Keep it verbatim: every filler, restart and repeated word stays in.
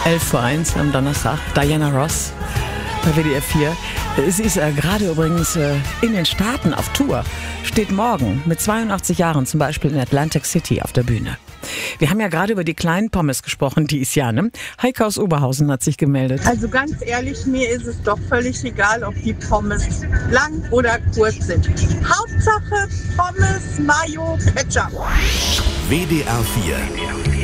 elf vor eins am Donnerstag. Diana Ross bei W D F vier. Sie ist äh, gerade übrigens äh, in den Staaten auf Tour. Steht morgen mit zweiundachtzig Jahren zum Beispiel in Atlantic City auf der Bühne. Wir haben ja gerade über die kleinen Pommes gesprochen, die ist ja, ne? Heike aus Oberhausen hat sich gemeldet. Also ganz ehrlich, mir ist es doch völlig egal, ob die Pommes lang oder kurz sind. Hauptsache Pommes, Mayo, Ketchup. W D R vier.